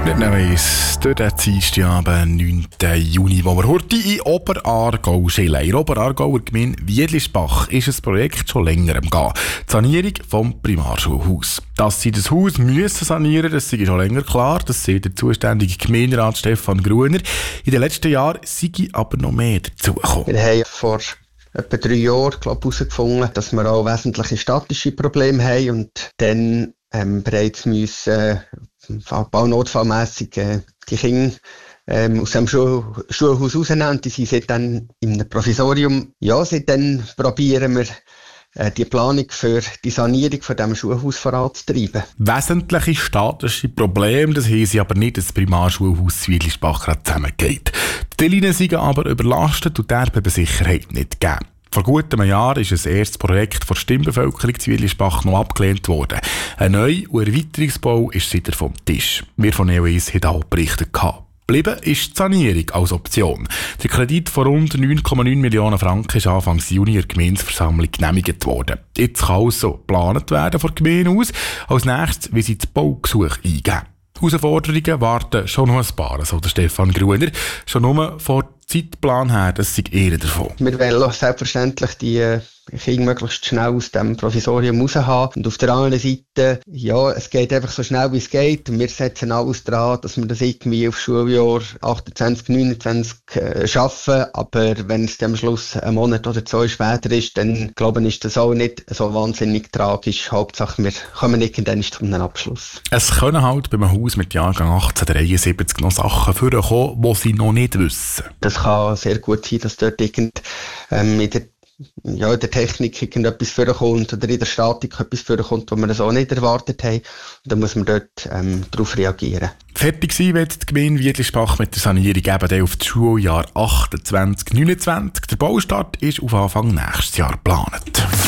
Nicht neues, durch den Dienstagabend, 9. Juni, wo wir heute in Oberaargau chillen. In der Oberaargauer Gemeinde Wiedlisbach ist ein Projekt schon länger am Gehen. Die Sanierung vom Primarschulhaus. Dass sie das Haus müssen sanieren, das ist schon länger klar. Das sieht der zuständige Gemeinderat Stefan Gruner. In den letzten Jahren sei aber noch mehr dazugekommen. Wir haben vor etwa 3 Jahren herausgefunden, dass wir auch wesentliche statische Probleme haben und dann bereits müssen notfallmässig die Kinder aus dem Schulhaus rausnehmen. Die sind dann in einem Provisorium. Ja, seitdem probieren wir die Planung für die Sanierung von diesem Schulhaus voranzutreiben. Wesentliche statische Probleme, das haben sie aber nicht, dass das Primarschulhaus Wiedlisbach gerade zusammengeht. Die Linien sind aber überlastet und die Erdbebensicherheit nicht gegeben. Vor gut einem Jahr ist ein erstes Projekt der Stimmbevölkerung zu Wiedlisbach noch abgelehnt worden. Ein Neu- und Erweiterungsbau ist wieder vom Tisch. Wir von EOS haben auch berichtet. Geblieben ist die Sanierung als Option. Der Kredit von rund 9,9 Millionen Franken ist Anfang Juni in der Gemeindeversammlung genehmigt worden. Jetzt kann also geplant werden von der Gemeinde aus. Als nächstes will sie das Baugesuch eingeben. Herausforderungen warten schon noch ein paar, so der Stefan Gruner. Schon nur vor Zeitplan her, das sei eher davon. Wir wollen selbstverständlich die Kinder möglichst schnell aus dem Provisorium raus haben. Und auf der anderen Seite, ja, es geht einfach so schnell wie es geht. Und wir setzen alles daran, dass wir das irgendwie auf Schuljahr 28, 29 schaffen. Aber wenn es am Schluss einen Monat oder 2 später ist, dann glaube ich, ist das auch nicht so wahnsinnig tragisch. Hauptsache, wir kommen irgendwann zu einem Abschluss. Es können halt bei einem Haus mit Jahrgang 1873 noch Sachen vorkommen, die sie noch nicht wissen. Das kann sehr gut sein, dass dort in der Technik irgendetwas vorkommt oder in der Statik etwas vorkommt, was wir so nicht erwartet haben. Und dann muss man dort darauf reagieren. Fertig sein wird die Gemeinde Wiedlisbach mit der Sanierung eben auf das Schuljahr 28/29. Der Baustart ist auf Anfang nächstes Jahr geplant.